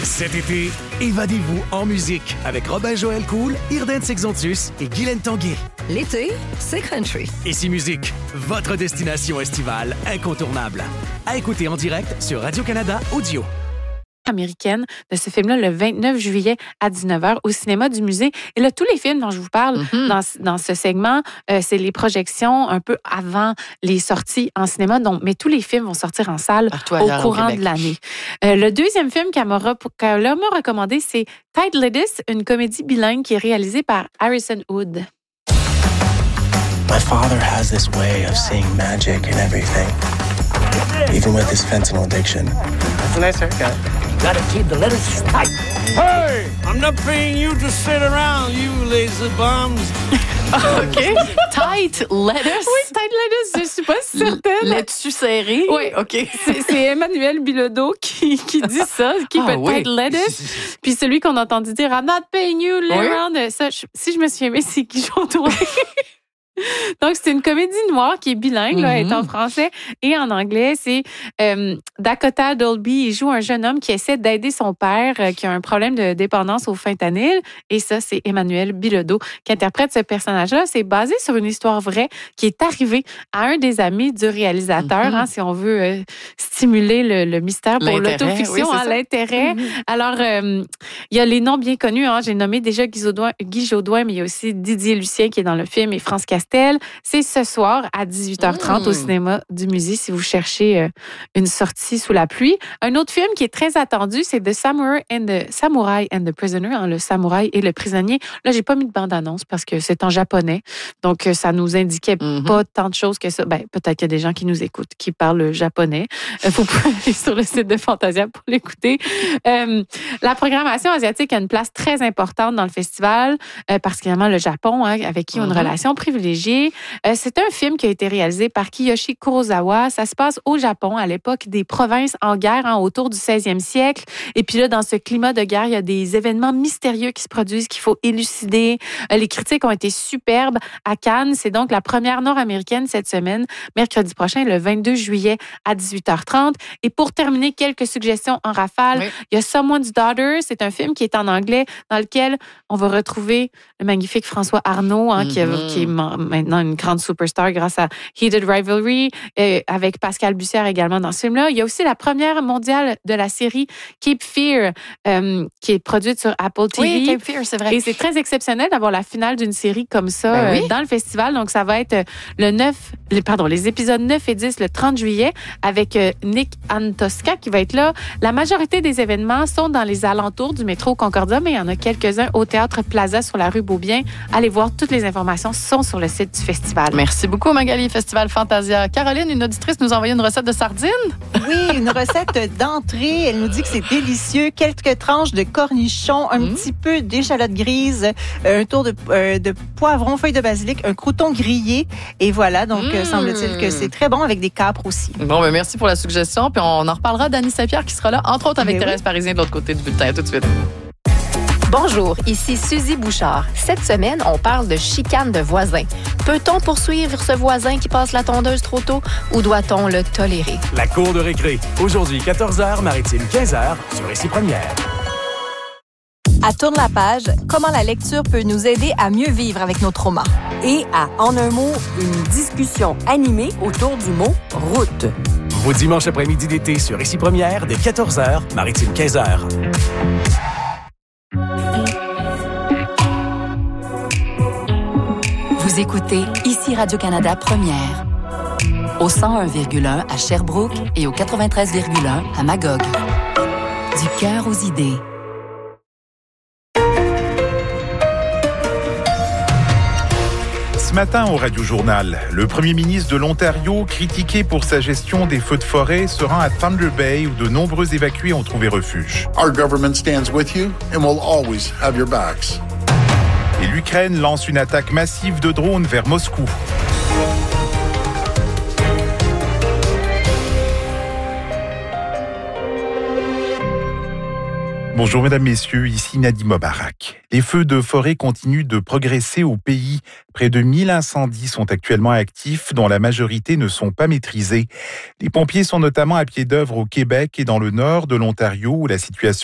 Cet été, évadez-vous en musique avec Robin-Joël Cool, Irden Sexontus et Guylaine Tanguay. L'été, c'est country. Ici Musique, votre destination estivale incontournable. À écouter en direct sur Radio-Canada Audio. Américaine de ce film-là le 29 juillet à 19h au cinéma du musée. Et là, tous les films dont je vous parle dans ce segment, c'est les projections un peu avant les sorties en cinéma. Donc, mais tous les films vont sortir en salle au courant de l'année. Le deuxième film qu'elle m'a recommandé, c'est Tight Ladies, une comédie bilingue qui est réalisée par Harrison Wood. My father has this way of seeing magic in everything, even with his fentanyl addiction. That's a nice haircut. Gotta keep the lettuce tight. Hey, I'm not paying you to sit around, you lazy bums. OK. Tight lettuce? Oui, Tight Lettuce, je suis pas certaine. Laitue serrée? Oui. OK. C'est Emmanuel Bilodeau qui dit ça, qui peut Tight Lettuce. Puis celui qu'on a entendu dire « I'm not paying you, lay around ». Ça, si je me souviens bien, c'est Guy Jodoin. Donc, c'est une comédie noire qui est bilingue, là, elle est en français et en anglais. C'est Dakota Dolby. Il joue un jeune homme qui essaie d'aider son père qui a un problème de dépendance au fentanyl. Et ça, c'est Emmanuel Bilodeau qui interprète ce personnage-là. C'est basé sur une histoire vraie qui est arrivée à un des amis du réalisateur, hein, si on veut stimuler le mystère pour l'autofiction, l'intérêt. Alors, il y a les noms bien connus. Hein. J'ai nommé déjà Guy Jodoin, mais il y a aussi Didier Lucien qui est dans le film et France Castel. C'est ce soir à 18h30 au cinéma du musée si vous cherchez une sortie sous la pluie. Un autre film qui est très attendu, c'est The Samurai and the Prisoner, hein, le samouraï et le prisonnier. Là, j'ai pas mis de bande-annonce parce que c'est en japonais. Donc, ça nous indiquait pas tant de choses que ça. Ben, peut-être qu'il y a des gens qui nous écoutent, qui parlent japonais. Vous pouvez aller sur le site de Fantasia pour l'écouter. La programmation asiatique a une place très importante dans le festival, particulièrement le Japon, hein, avec qui on a une relation privilégiée. C'est un film qui a été réalisé par Kiyoshi Kurosawa. Ça se passe au Japon, à l'époque des provinces en guerre, hein, autour du 16e siècle. Et puis là, dans ce climat de guerre, il y a des événements mystérieux qui se produisent, qu'il faut élucider. Les critiques ont été superbes à Cannes. C'est donc la première nord-américaine cette semaine, mercredi prochain, le 22 juillet à 18h30. Et pour terminer, quelques suggestions en rafale. Oui. Il y a Someone's Daughter. C'est un film qui est en anglais, dans lequel on va retrouver le magnifique François Arnault, hein, qui est maintenant une grande superstar grâce à Heated Rivalry, avec Pascal Bussière également dans ce film-là. Il y a aussi la première mondiale de la série Cape Fear, qui est produite sur Apple TV. Oui, Cape Fear, c'est vrai. Et c'est très exceptionnel d'avoir la finale d'une série comme ça dans le festival. Donc, ça va être les épisodes 9 et 10 le 30 juillet avec Nick Antosca qui va être là. La majorité des événements sont dans les alentours du métro Concordia, mais il y en a quelques-uns au Théâtre Plaza sur la rue Beaubien. Allez voir, toutes les informations sont sur le site du festival. Merci beaucoup, Magali, Festival Fantasia. Caroline, une auditrice, nous a envoyé une recette de sardines. Oui, une recette d'entrée. Elle nous dit que c'est délicieux. Quelques tranches de cornichons, un petit peu d'échalote grise, un tour de poivron, feuilles de basilic, un crouton grillé. Et voilà, donc semble-t-il que c'est très bon avec des capres aussi. Bon, ben merci pour la suggestion. Puis on en reparlera d'Annie Saint-Pierre qui sera là, entre autres avec Thérèse Parisien de l'autre côté du bulletin. À tout de suite. Bonjour, ici Suzy Bouchard. Cette semaine, on parle de chicane de voisins. Peut-on poursuivre ce voisin qui passe la tondeuse trop tôt ou doit-on le tolérer? La cour de récré. Aujourd'hui, 14h, Maritime 15h, sur Ici Première. À Tourne la page, comment la lecture peut nous aider à mieux vivre avec nos traumas. Et à En un mot, une discussion animée autour du mot « route ». Vos dimanches après-midi d'été sur Ici Première, dès 14h, Maritime 15h. Vous écoutez Ici Radio-Canada Première, au 101,1 à Sherbrooke et au 93,1 à Magog. Du cœur aux idées. Ce matin au Radio-Journal, le premier ministre de l'Ontario, critiqué pour sa gestion des feux de forêt, se rend à Thunder Bay où de nombreux évacués ont trouvé refuge. Our government stands with you and will always have your backs. Et l'Ukraine lance une attaque massive de drones vers Moscou. Bonjour mesdames, messieurs, ici Nadim Mobarak. Les feux de forêt continuent de progresser au pays. Près de 1000 incendies sont actuellement actifs, dont la majorité ne sont pas maîtrisés. Les pompiers sont notamment à pied d'œuvre au Québec et dans le nord de l'Ontario, où la situation